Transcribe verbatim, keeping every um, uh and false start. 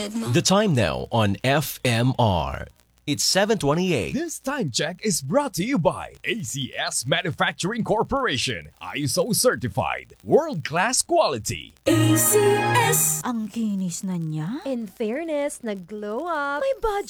kapatid mo. The time now on F M R. It's seven twenty-eight. This time check is brought to you by A C S Manufacturing Corporation. I S O certified. World-class quality. A C S. Ang kinis na niya. In fairness, nag-glow up. May budget